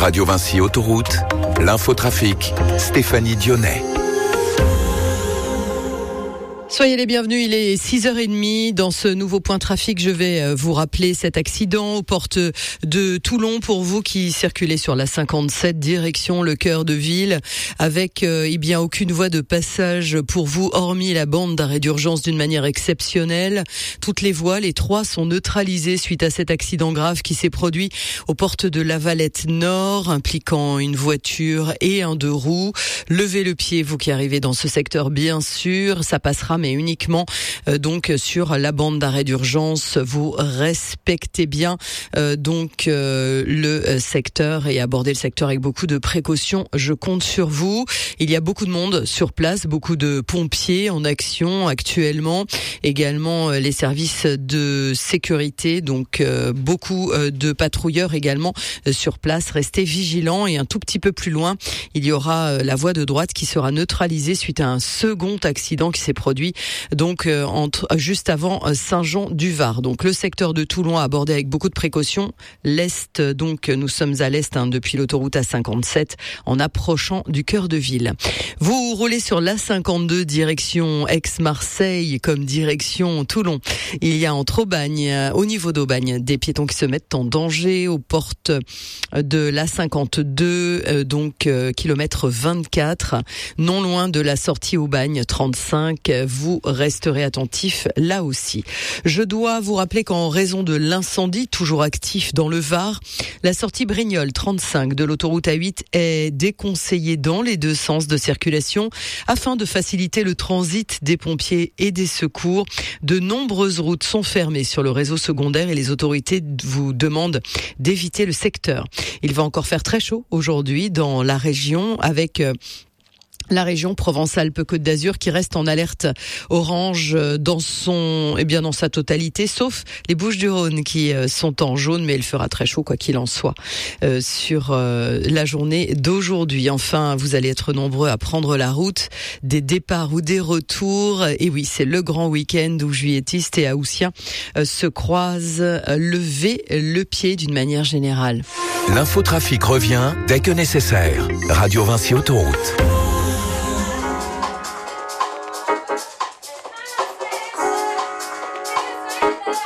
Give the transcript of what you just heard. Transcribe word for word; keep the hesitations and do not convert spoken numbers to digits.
Radio Vinci Autoroute, l'infotrafic, Stéphanie Dionnet. Soyez les bienvenus, il est six heures trente. Dans ce nouveau point trafic, je vais vous rappeler cet accident aux portes de Toulon pour vous qui circulez sur la cinquante-sept direction le cœur de ville avec euh, eh bien aucune voie de passage pour vous hormis la bande d'arrêt d'urgence d'une manière exceptionnelle. Toutes les voies, les trois sont neutralisées suite à cet accident grave qui s'est produit aux portes de la Valette Nord impliquant une voiture et un deux roues. Levez le pied, vous qui arrivez dans ce secteur bien sûr, ça passera mais uniquement euh, donc sur la bande d'arrêt d'urgence. Vous respectez bien euh, donc euh, le secteur et abordez le secteur avec beaucoup de précautions. Je compte sur vous. Il y a beaucoup de monde sur place, beaucoup de pompiers en action actuellement, également euh, les services de sécurité, donc euh, beaucoup euh, de patrouilleurs également euh, sur place. Restez vigilants et un tout petit peu plus loin, il y aura euh, la voie de droite qui sera neutralisée suite à un second accident qui s'est produit donc euh, entre juste avant euh, Saint-Jean-du-Var. Donc le secteur de Toulon à aborder avec beaucoup de précautions. L'est, donc nous sommes à l'est hein, depuis l'autoroute A cinquante-sept en approchant du cœur de ville. Vous roulez sur l'A cinquante-deux direction Aix-Marseille comme direction Toulon. Il y a entre Aubagne, au niveau d'Aubagne, des piétons qui se mettent en danger aux portes de l'A cinquante-deux, euh, donc euh, kilomètre vingt-quatre, non loin de la sortie Aubagne trente-cinq. Vous resterez attentifs là aussi. Je dois vous rappeler qu'en raison de l'incendie toujours actif dans le Var, la sortie Brignoles trente-cinq de l'autoroute A huit est déconseillée dans les deux sens de circulation afin de faciliter le transit des pompiers et des secours. De nombreuses routes sont fermées sur le réseau secondaire et les autorités vous demandent d'éviter le secteur. Il va encore faire très chaud aujourd'hui dans la région avec euh, la région Provence-Alpes-Côte d'Azur qui reste en alerte orange dans son, eh bien dans sa totalité, sauf les Bouches-du-Rhône qui sont en jaune, mais il fera très chaud quoi qu'il en soit euh, sur euh, la journée d'aujourd'hui. Enfin, vous allez être nombreux à prendre la route des départs ou des retours. Et oui, c'est le grand week-end où juilletistes et haussiens euh, se croisent. Levez le pied d'une manière générale. L'infotrafic revient dès que nécessaire. Radio Vinci Autoroute.